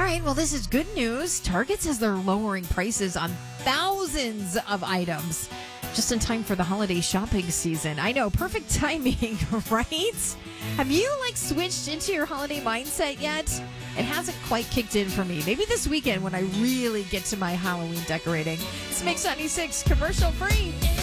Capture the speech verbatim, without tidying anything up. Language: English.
right, well, this is good news. Target says they're lowering prices on thousands of items just in time for the holiday shopping season. I know, perfect timing, right? Have you, like, switched into your holiday mindset yet? It hasn't quite kicked in for me. Maybe this weekend when I really get to my Halloween decorating. It's Mix ninety-six, commercial free.